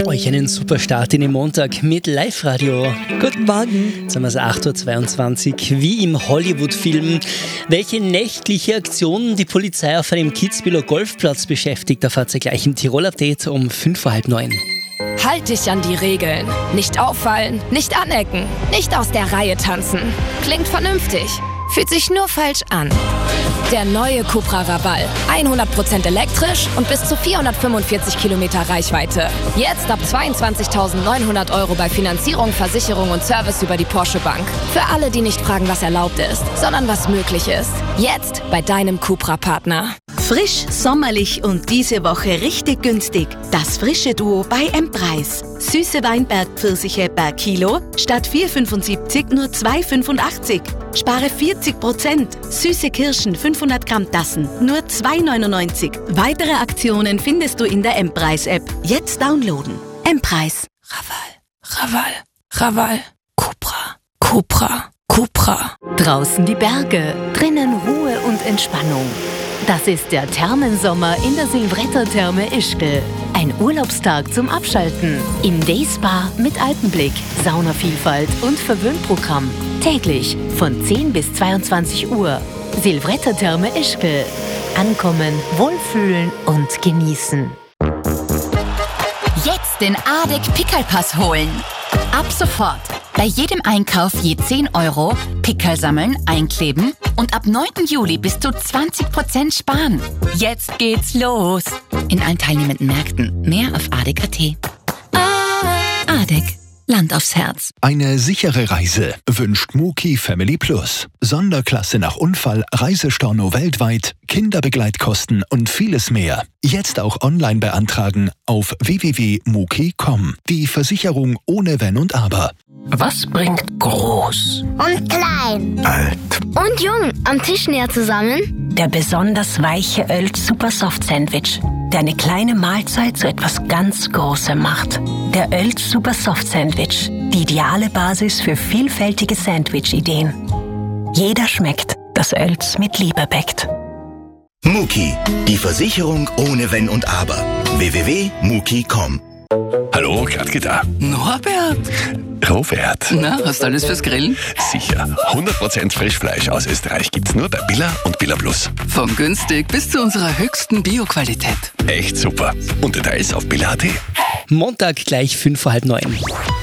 Euch einen super Start in den Montag mit Live-Radio. Guten Morgen. Jetzt haben wir es 8.22 Uhr, wie im Hollywood-Film. Welche nächtliche Aktionen die Polizei auf einem Kitzbüheler Golfplatz beschäftigt, erfahrt ihr gleich im Tirol-Update um 8:45. Halt dich an die Regeln. Nicht auffallen, nicht anecken, nicht aus der Reihe tanzen. Klingt vernünftig, fühlt sich nur falsch an. Der neue Cupra Raval. 100% elektrisch und bis zu 445 Kilometer Reichweite. Jetzt ab 22.900 € bei Finanzierung, Versicherung und Service über die Porsche Bank. Für alle, die nicht fragen, was erlaubt ist, sondern was möglich ist. Jetzt bei deinem Cupra-Partner. Frisch, sommerlich und diese Woche richtig günstig. Das frische Duo bei M-Preis. Süße Weinbergpfirsiche per Kilo statt 4,75 nur 2,85. Spare 40%. Süße Kirschen 500 Gramm Tassen nur 2,99. Weitere Aktionen findest du in der M-Preis-App. Jetzt downloaden. M-Preis. Raval. Cupra. Draußen die Berge, drinnen Ruhe und Entspannung. Das ist der Thermensommer in der Silvretta-Therme Ischgl. Ein Urlaubstag zum Abschalten. Im Dayspa mit Alpenblick, Saunavielfalt und Verwöhnprogramm. Täglich von 10 bis 22 Uhr. Silvretta-Therme Ischgl. Ankommen, wohlfühlen und genießen. Jetzt den ADEC Pickelpass holen. Ab sofort. Bei jedem Einkauf je 10 €, Pickel sammeln, einkleben und ab 9. Juli bis zu 20% sparen. Jetzt geht's los. In allen teilnehmenden Märkten. Mehr auf adec.at. ADEC. Land aufs Herz. Eine sichere Reise wünscht Muki Family Plus. Sonderklasse nach Unfall, Reisestorno weltweit, Kinderbegleitkosten und vieles mehr. Jetzt auch online beantragen auf www.muki.com. Die Versicherung ohne Wenn und Aber. Was bringt groß und klein, alt und jung am Tisch näher zusammen? Der besonders weiche Öl Super Soft Sandwich, der eine kleine Mahlzeit zu etwas ganz Großem macht. Der Öl Super Soft Sandwich, die ideale Basis für vielfältige Sandwich-Ideen. Jeder schmeckt, das Öls mit Liebe bäckt. Muki, die Versicherung ohne Wenn und Aber. www.muki.com. Hallo, Glattgitter. Norbert. Robert. Na, hast du alles fürs Grillen? Sicher. 100% Frischfleisch aus Österreich gibt's nur bei Billa und Billa Plus. Von günstig bis zu unserer höchsten Bio-Qualität. Echt super. Und Details auf billa.at. Montag gleich 8:45.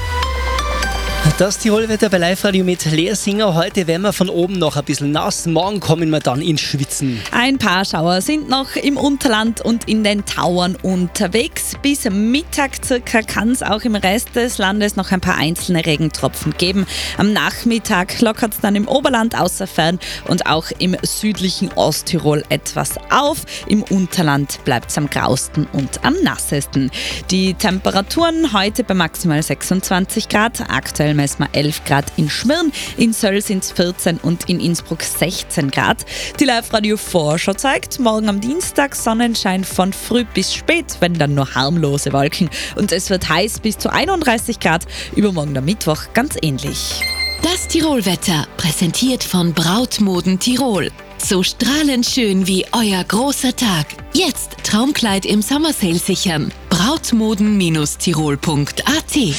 Das Tirolwetter bei Live-Radio mit Lea Singer. Heute werden wir von oben noch ein bisschen nass. Morgen kommen wir dann ins Schwitzen. Ein paar Schauer sind noch im Unterland und in den Tauern unterwegs. Bis Mittag circa kann es auch im Rest des Landes noch ein paar einzelne Regentropfen geben. Am Nachmittag lockert es dann im Oberland außer Fern und auch im südlichen Osttirol etwas auf. Im Unterland bleibt es am grausten und am nassesten. Die Temperaturen heute bei maximal 26 Grad. Aktuell messen wir 11 Grad in Schmirn, in Söll sind es 14 und in Innsbruck 16 Grad. Die Live-Radio-Vorschau zeigt, morgen am Dienstag Sonnenschein von früh bis spät, wenn dann nur harmlose Wolken. Und es wird heiß bis zu 31 Grad, übermorgen der Mittwoch ganz ähnlich. Das Tirolwetter, präsentiert von Brautmoden Tirol. So strahlend schön wie euer großer Tag. Jetzt Traumkleid im Sommersale sichern. Brautmoden-tirol.at.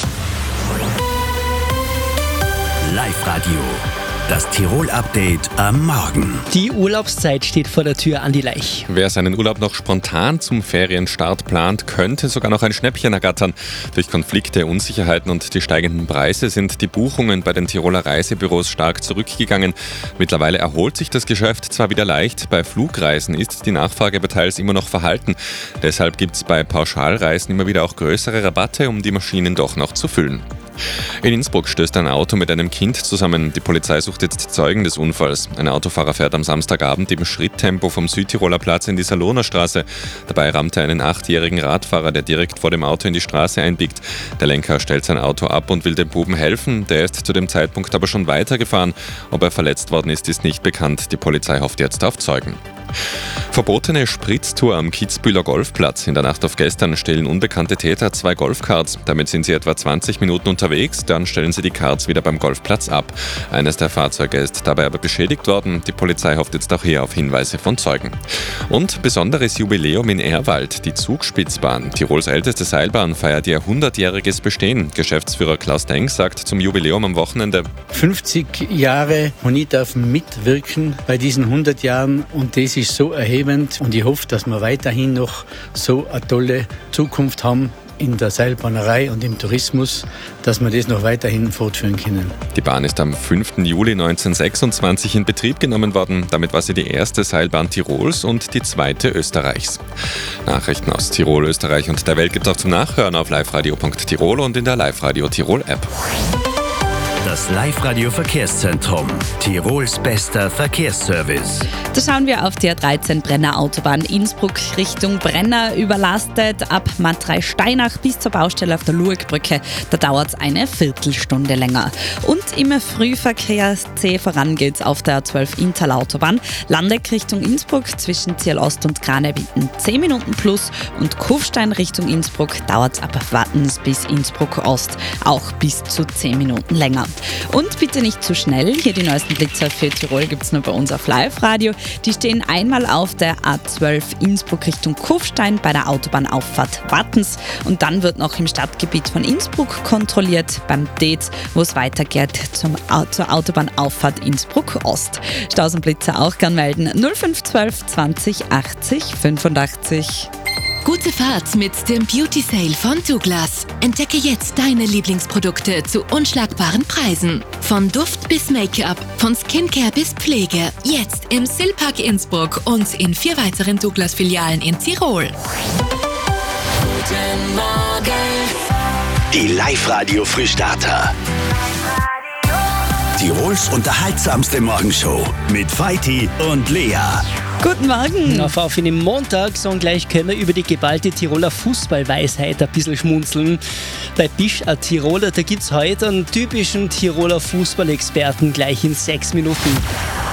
Live-Radio. Das Tirol-Update am Morgen. Die Urlaubszeit steht vor der Tür, Andi Leich. Wer seinen Urlaub noch spontan zum Ferienstart plant, könnte sogar noch ein Schnäppchen ergattern. Durch Konflikte, Unsicherheiten und die steigenden Preise sind die Buchungen bei den Tiroler Reisebüros stark zurückgegangen. Mittlerweile erholt sich das Geschäft zwar wieder leicht, bei Flugreisen ist die Nachfrage aber teils immer noch verhalten. Deshalb gibt es bei Pauschalreisen immer wieder auch größere Rabatte, um die Maschinen doch noch zu füllen. In Innsbruck stößt ein Auto mit einem Kind zusammen. Die Polizei sucht jetzt Zeugen des Unfalls. Ein Autofahrer fährt am Samstagabend im Schritttempo vom Südtiroler Platz in die Saloner Straße. Dabei rammte er einen 8-jährigen Radfahrer, der direkt vor dem Auto in die Straße einbiegt. Der Lenker stellt sein Auto ab und will dem Buben helfen. Der ist zu dem Zeitpunkt aber schon weitergefahren. Ob er verletzt worden ist, ist nicht bekannt. Die Polizei hofft jetzt auf Zeugen. Verbotene Spritztour am Kitzbüheler Golfplatz. In der Nacht auf gestern stehlen unbekannte Täter 2 Golfkarts. Damit sind sie etwa 20 Minuten unterwegs, dann stellen sie die Karts wieder beim Golfplatz ab. Eines der Fahrzeuge ist dabei aber beschädigt worden. Die Polizei hofft jetzt auch hier auf Hinweise von Zeugen. Und besonderes Jubiläum in Ehrwald, die Zugspitzbahn. Tirols älteste Seilbahn feiert ihr 100-jähriges Bestehen. Geschäftsführer Klaus Denk sagt zum Jubiläum am Wochenende: 50 Jahre und ich darf mitwirken bei diesen 100 Jahren und das ist so erhebend und ich hoffe, dass wir weiterhin noch so eine tolle Zukunft haben in der Seilbahnerei und im Tourismus, dass wir das noch weiterhin fortführen können. Die Bahn ist am 5. Juli 1926 in Betrieb genommen worden. Damit war sie die erste Seilbahn Tirols und die zweite Österreichs. Nachrichten aus Tirol, Österreich und der Welt gibt es auch zum Nachhören auf liveradio.tirol und in der Live-Radio Tirol App. Das Live-Radio Verkehrszentrum. Tirols bester Verkehrsservice. Da schauen wir auf die A13 Brenner Autobahn Innsbruck Richtung Brenner, überlastet ab Matrei-Steinach bis zur Baustelle auf der Lurgbrücke. Da dauert es eine Viertelstunde länger. Und im Frühverkehr zäh voran geht's auf der A12 Interlautobahn. Landeck Richtung Innsbruck zwischen Ziel Ost und Granebieten 10 Minuten plus und Kufstein Richtung Innsbruck dauert es ab Wattens bis Innsbruck Ost auch bis zu 10 Minuten länger. Und bitte nicht zu schnell. Hier die neuesten Blitzer für Tirol gibt es nur bei uns auf Live-Radio. Die stehen einmal auf der A12 Innsbruck Richtung Kufstein bei der Autobahnauffahrt Wattens. Und dann wird noch im Stadtgebiet von Innsbruck kontrolliert beim Dez, wo es weitergeht zur Autobahnauffahrt Innsbruck Ost. Staus und Blitzer auch gern melden. 0512 20 80 85. Gute Fahrt mit dem Beauty Sale von Douglas. Entdecke jetzt deine Lieblingsprodukte zu unschlagbaren Preisen. Von Duft bis Make-up, von Skincare bis Pflege. Jetzt im Silpark Innsbruck und in 4 weiteren Douglas-Filialen in Tirol. Guten Morgen. Die Live-Radio-Frühstarter. Tirols unterhaltsamste Morgenshow mit Vaiti und Lea. Guten Morgen. Auf den Montag, so und gleich können wir über die geballte Tiroler Fußballweisheit ein bisschen schmunzeln. Bei Bisch a Tiroler, da gibt es heute einen typischen Tiroler Fußballexperten gleich in 6 Minuten.